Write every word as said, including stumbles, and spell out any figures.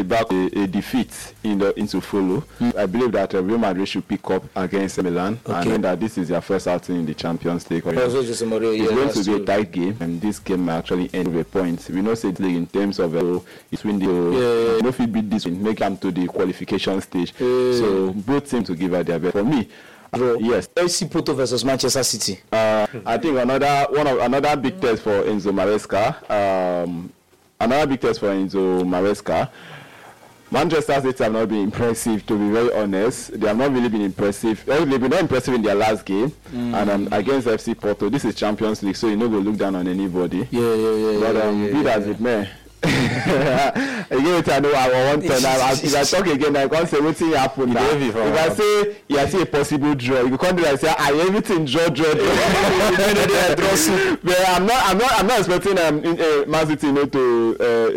the back a, a defeat in the into follow. Mm. I believe that uh, Real Madrid should pick up against Milan, okay. and that this is their first outing in the Champions League. Also, it's yeah, going to be true. a tight game, and this game may actually end with a point. We know say league in terms of uh, it's win the yeah, yeah. you know if you beat this win, make them to the qualification stage. Yeah. So both teams to give out their best. For me, Bro, yes. F C Porto versus Manchester City. Uh, I think another one of another big test for Enzo Maresca. Um, another big test for Enzo Maresca. Manchester City have not been impressive, to be very honest. They have not really been impressive. They've been not impressive in their last game, mm. and um, against F C Porto. This is Champions League, so you know go look down on anybody. Yeah, yeah, yeah. But yeah, um, yeah, be yeah, that yeah. it may. Again, I know I want to. If I talk again, I can't say what thing happen now. If I say, yeah, see a possible draw, you can't do that. Say, I everything draw, draw, draw. But I'm not, I'm not, I'm not expecting um, in, uh, Man City, you know, to. Uh,